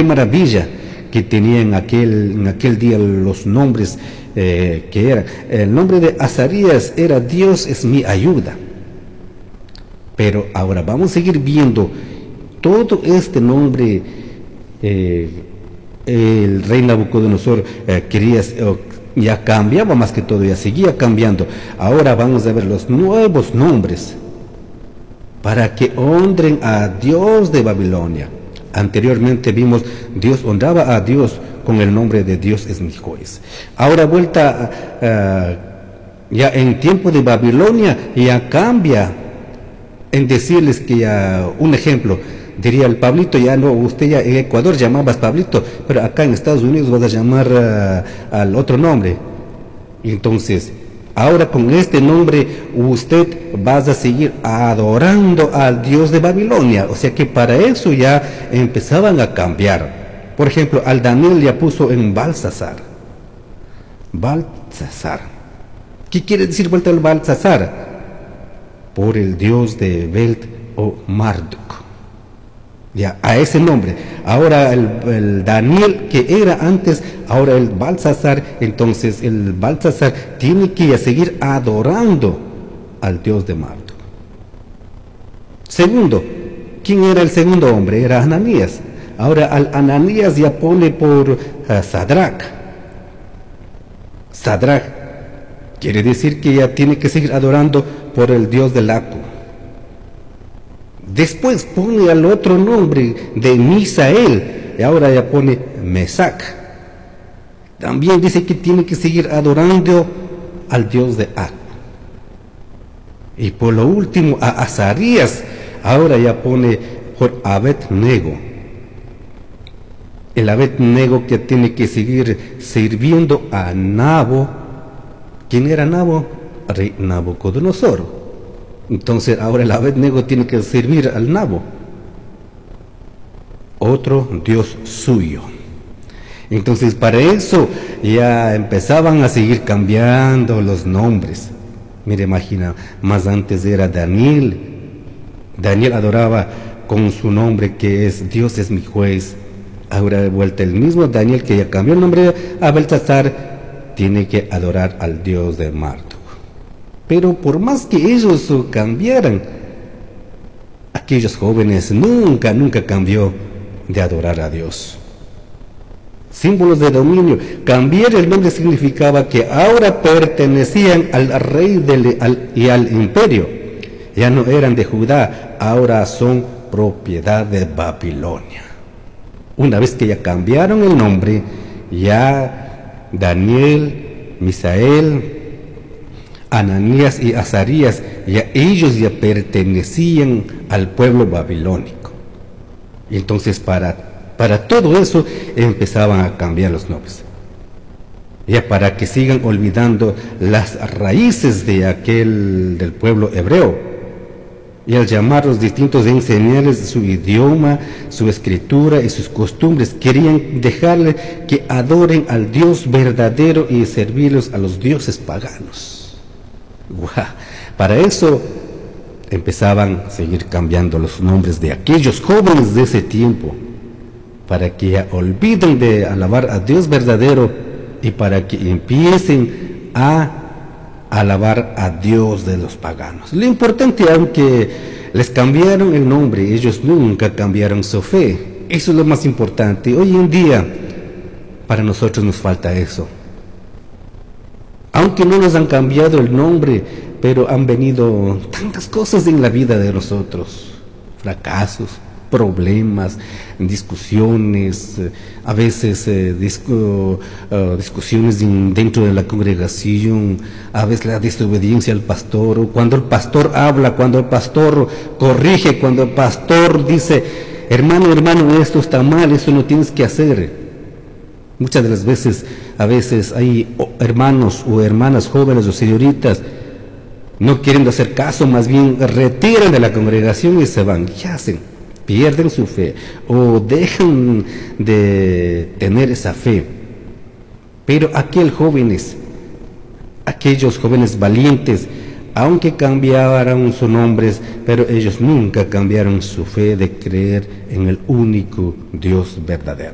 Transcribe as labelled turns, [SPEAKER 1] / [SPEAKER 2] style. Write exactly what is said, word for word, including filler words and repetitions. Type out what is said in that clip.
[SPEAKER 1] maravilla que tenía en aquel, en aquel día los nombres eh, que eran. El nombre de Azarías era Dios es mi ayuda. Pero ahora vamos a seguir viendo todo este nombre. Eh, el rey Nabucodonosor eh, quería, eh, ya cambiaba más que todo, ya seguía cambiando. Ahora vamos a ver los nuevos nombres para que honren a Dios de Babilonia. Anteriormente vimos, Dios honraba a Dios con el nombre de Dios es mi juez. Ahora vuelta, uh, ya en tiempo de Babilonia, ya cambia en decirles que ya, un ejemplo, diría el Pablito, ya no, usted ya en Ecuador llamabas Pablito, pero acá en Estados Unidos vas a llamar uh, al otro nombre. Entonces, ahora con este nombre usted va a seguir adorando al Dios de Babilonia. O sea que para eso ya empezaban a cambiar. Por ejemplo, al Daniel ya puso en Balsasar. Balsasar. ¿Qué quiere decir vuelta al Balsasar? Por el Dios de Belt o Marduk. Ya, a ese nombre. Ahora el, el Daniel que era antes, ahora el Balsasar, entonces el Balsasar tiene que seguir adorando al Dios de Marduk. Segundo, ¿quién era el segundo hombre? Era Ananías. Ahora al Ananías ya pone por uh, Sadrach. Sadrach quiere decir que ya tiene que seguir adorando por el Dios del Acu. Después pone al otro nombre de Misael, y ahora ya pone Mesac. También dice que tiene que seguir adorando al Dios de Ac. Y por lo último, a Azarías, ahora ya pone por Abed-Nego. El Abed-Nego que tiene que seguir sirviendo a Nabo. ¿Quién era Nabo? Rey Nabucodonosor. Entonces ahora el Abed-Nego tiene que servir al Nabo, otro Dios suyo. Entonces para eso ya empezaban a seguir cambiando los nombres. Mire, imagina, más antes era Daniel. Daniel adoraba con su nombre que es Dios es mi juez. Ahora de vuelta el mismo Daniel que ya cambió el nombre a Belsasar, tiene que adorar al Dios de Marduk. Pero por más que ellos cambiaran, aquellos jóvenes nunca, nunca cambió de adorar a Dios. Símbolos de dominio. Cambiar el nombre significaba que ahora pertenecían al rey del, al, y al imperio. Ya no eran de Judá, ahora son propiedad de Babilonia. Una vez que ya cambiaron el nombre, ya Daniel, Misael, Ananías y Azarías, ya ellos ya pertenecían al pueblo babilónico. Y entonces para, para todo eso empezaban a cambiar los nombres. Ya para que sigan olvidando las raíces de aquel del pueblo hebreo. Y al llamarlos distintos, enseñarles su idioma, su escritura y sus costumbres, querían dejarle que adoren al Dios verdadero y servirlos a los dioses paganos. Wow. Para eso empezaban a seguir cambiando los nombres de aquellos jóvenes de ese tiempo, para que ya olviden de alabar a Dios verdadero y para que empiecen a alabar a Dios de los paganos. Lo importante, aunque les cambiaron el nombre, ellos nunca cambiaron su fe. Eso es lo más importante. Hoy en día para nosotros nos falta eso. Aunque no nos han cambiado el nombre, pero han venido tantas cosas en la vida de nosotros. Fracasos, problemas, discusiones, a veces eh, discu uh, discusiones in, dentro de la congregación, a veces la desobediencia al pastor, o cuando el pastor habla, cuando el pastor corrige, cuando el pastor dice, hermano, hermano, esto está mal, eso no tienes que hacer. Muchas de las veces, a veces hay hermanos o hermanas jóvenes o señoritas no quieren hacer caso, más bien retiran de la congregación y se van. ¿Qué hacen? Pierden su fe o dejan de tener esa fe. Pero aquellos jóvenes, aquellos jóvenes valientes, aunque cambiaran sus nombres, pero ellos nunca cambiaron su fe de creer en el único Dios verdadero.